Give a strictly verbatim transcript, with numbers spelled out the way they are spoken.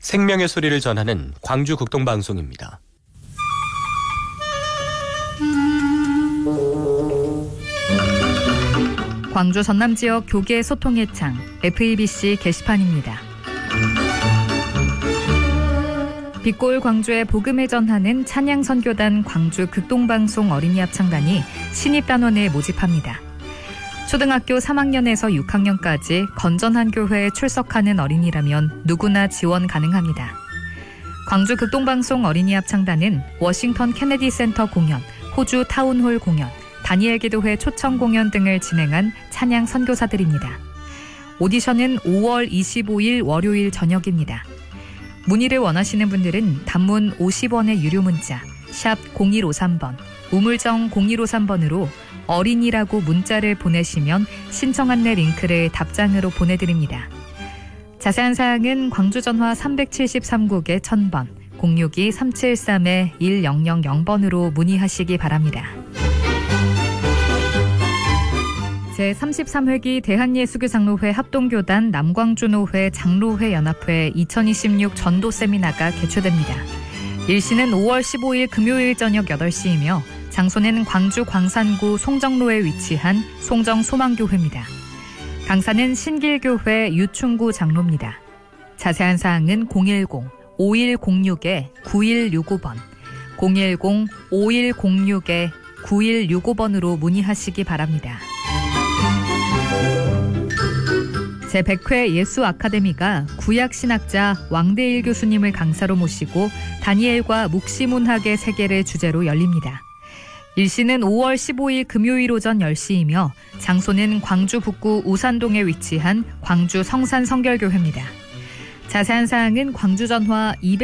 생명의 소리를 전하는 광주 극동방송입니다. 광주 전남 지역 교계 소통의 창 에프이비씨 게시판입니다. 빛골 광주의 복음을 전하는 찬양 선교단 광주 극동방송 어린이 합창단이 신입단원을 모집합니다. 초등학교 삼 학년에서 육 학년까지 건전한 교회에 출석하는 어린이라면 누구나 지원 가능합니다. 광주 극동방송 어린이 합창단은 워싱턴 케네디 센터 공연, 호주 타운홀 공연, 다니엘 기도회 초청 공연 등을 진행한 찬양 선교사들입니다. 오디션은 오월 이십오일 월요일 저녁입니다. 문의를 원하시는 분들은 단문 오십 원의 유료 문자 샵 공일오삼 번, 우물정 공일오삼 번으로 어린이라고 문자를 보내시면 신청 안내 링크를 답장으로 보내드립니다. 자세한 사항은 광주전화 삼백칠십삼 국에 천 번, 공육이 삼칠삼 일공공 번으로 문의하시기 바랍니다. 제삼십삼 회기 대한예수교장로회 합동교단 남광주노회 장로회 연합회 이천이십육 전도 세미나가 개최됩니다. 일시는 오월 십오일 금요일 저녁 여덟 시이며 장소는 광주 광산구 송정로에 위치한 송정소망교회입니다. 강사는 신길교회 유충구 장로입니다. 자세한 사항은 공일공 오일공육 구일육오 번, 공일공 오일공육 구일육오 번으로 문의하시기 바랍니다. 제백 회 예수 아카데미가 구약신학자 왕대일 교수님을 강사로 모시고 다니엘과 묵시문학의 세계를 주제로 열립니다. 일시는 오월 십오일 금요일 오전 열 시이며 장소는 광주 북구 우산동에 위치한 광주 성산 성결교회입니다. 자세한 사항은 광주 전화 이백